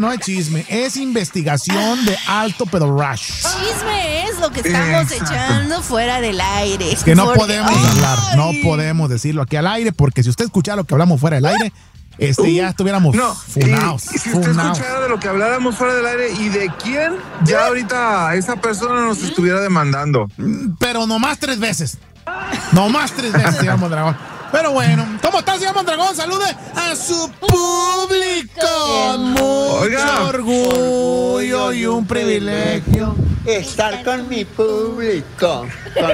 no es chisme, es investigación de alto pedorrash. Chisme es lo que estamos echando fuera del aire. Es que no podemos hablar, no podemos decirlo aquí al aire, porque si usted escuchara lo que hablamos fuera del aire, ya estuviéramos funados. Y si usted escuchara de lo que habláramos fuera del aire y de quién, ya ahorita esa persona nos estuviera demandando. Pero nomás 3 veces. Nomás 3 veces, señor Mondragón. Pero bueno, ¿cómo está, señor Mondragón? Salude a su público. Mucho orgullo y un privilegio estar con mi público.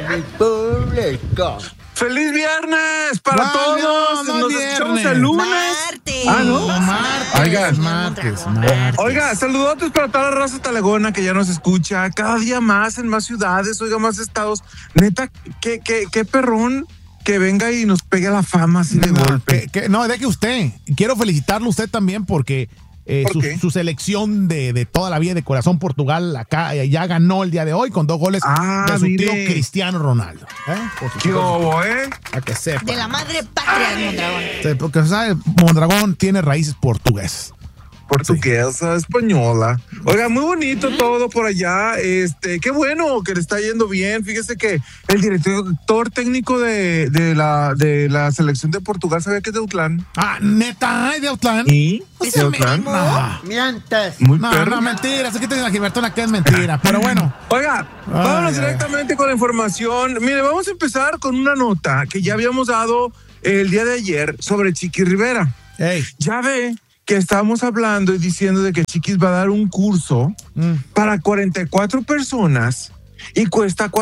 ¡Feliz viernes para todos! No, nos escuchamos el lunes. Martes. Martes. Oiga, saludotes para toda la raza talegona que ya nos escucha cada día más en más ciudades, oiga, más estados. Neta, qué perrón que venga y nos pegue la fama así de golpe. No, deje usted. Quiero felicitarlo a usted también porque su selección de toda la vida de corazón Portugal acá ya ganó el día de hoy con 2 goles de su tío Cristiano Ronaldo. ¿Qué hubo, A que sepa. De la madre patria de Mondragón. Sí, porque sabe, Mondragón tiene raíces portuguesas. Portuguesa, española. Oiga, muy bonito todo por allá. Qué bueno que le está yendo bien. Fíjese que el director técnico de la selección de Portugal, ¿sabía que es de Autlán? ¿Neta? ¿De Autlán? ¿Y? ¿De Autlán? Mientes. No, mentira. Aquí te la Gibertona que es mentira. Pero bueno. Oiga, vámonos directamente con la información. Mire, vamos a empezar con una nota que ya habíamos dado el día de ayer sobre Chiqui Rivera. Hey. Ya ve que estábamos hablando y diciendo de que Chiquis va a dar un curso para 44 personas y cuesta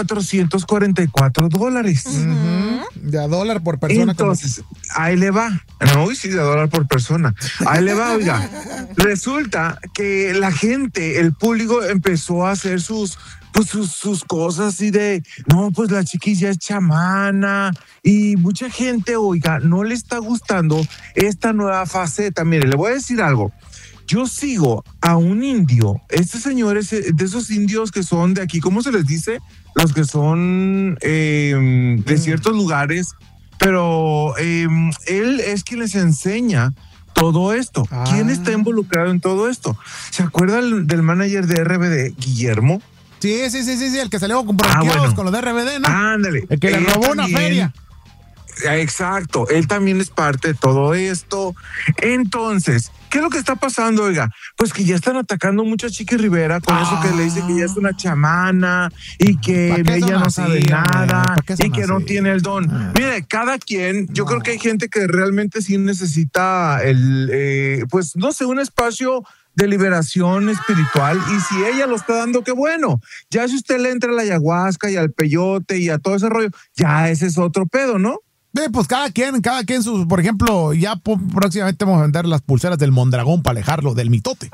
$444. De $1 por persona. Entonces, ahí le va. No, sí, de $1 por persona. Ahí le va, oiga. Resulta que la gente, el público empezó a hacer sus cosas así de, no, pues la Chiquis ya es chamana, y mucha gente, oiga, no le está gustando esta nueva faceta. Mire, le voy a decir algo. Yo sigo a un indio, este señor es de esos indios que son de aquí, ¿cómo se les dice? Los que son de ciertos lugares, pero él es quien les enseña todo esto. ¿Quién está involucrado en todo esto? ¿Se acuerda del manager de RBD, Guillermo? Sí, el que salió con bronqueados con los de RBD, ¿no? Ándale. El que le robó una feria. Exacto, él también es parte de todo esto. Entonces, ¿qué es lo que está pasando, oiga? Pues que ya están atacando mucho a Chiqui Rivera con eso que le dice que ya es una chamana y que ella no sabe nada y que no tiene el don. Mire, cada quien, yo creo que hay gente que realmente sí necesita pues no sé, un espacio de liberación espiritual, y si ella lo está dando, qué bueno. Ya si usted le entra a la ayahuasca y al peyote y a todo ese rollo, ya ese es otro pedo, ¿no? Pues cada quien sus, por ejemplo, ya próximamente vamos a vender las pulseras del Mondragón para alejarlo del mitote.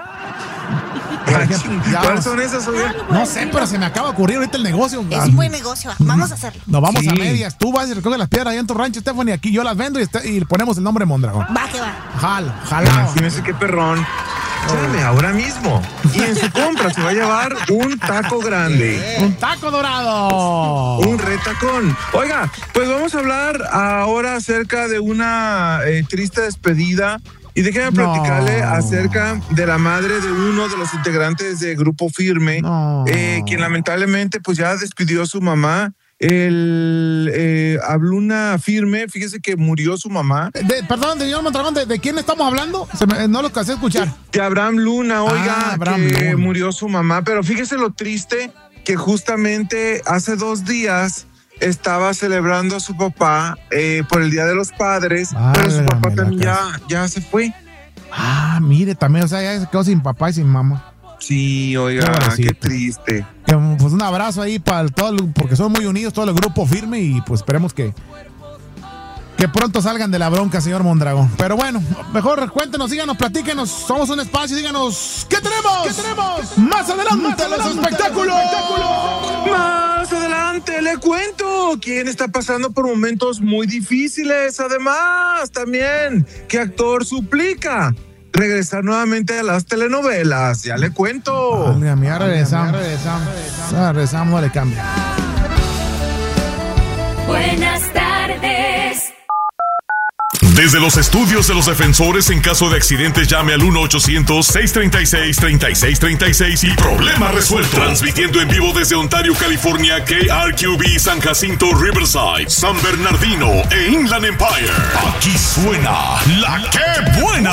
¿Cuáles son esas, oiga? No sé, pero se me acaba de ocurrir ahorita el negocio. Es un buen negocio, vamos a hacerlo. Nos vamos a medias. Tú vas y recoges las piedras ahí en tu rancho, Stephanie, aquí yo las vendo y ponemos el nombre de Mondragón. Va que va. Jala. Imagínese qué perrón. Llame ahora mismo. Y en su compra se va a llevar un taco grande. Un taco dorado. Un retacón. Oiga, pues vamos a hablar ahora acerca de una triste despedida. Y déjeme platicarle acerca de la madre de uno de los integrantes de Grupo Firme, quien lamentablemente pues ya despidió a su mamá. Habló una Firme, fíjese que murió su mamá. Perdón, señor Mondragón, ¿de quién estamos hablando? No lo alcancé a escuchar. De Abraham Luna, oiga, que murió su mamá, pero fíjese lo triste que justamente hace 2 días estaba celebrando a su papá por el Día de los Padres, pero su papá también ya se fue. Mire, también, o sea, ya se quedó sin papá y sin mamá. Sí, oiga, qué triste. Pues un abrazo ahí para todos, porque son muy unidos, todo el grupo Firme, y pues esperemos que pronto salgan de la bronca, señor Mondragón. Pero bueno, mejor cuéntenos, síganos, platíquenos, somos un espacio, díganos, ¿qué tenemos? Más adelante los espectáculos. Más adelante le cuento quién está pasando por momentos muy difíciles. Además, también, ¿qué actor suplica regresar nuevamente a las telenovelas? Ya le cuento. Ya regresamos, le cambio. Buenas tardes. Desde los estudios de los defensores, en caso de accidentes, llame al 1-800-636-3636 y problema resuelto. Transmitiendo en vivo desde Ontario, California, KRQB, San Jacinto, Riverside, San Bernardino e Inland Empire. Aquí suena La Que Buena.